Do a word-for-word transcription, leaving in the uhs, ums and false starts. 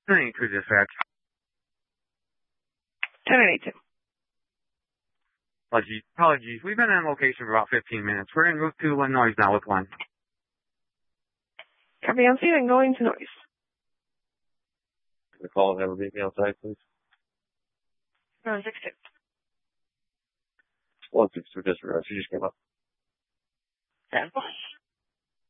ten eighty-two dispatch. ten eighty-two. Apologies. Apologies. We've been on location for about fifteen minutes. We're going to go to Illinois now with one. Copy on scene and going to noise. The call and have a meet me outside, please. one six two. one six two disregard. She just came up. ten.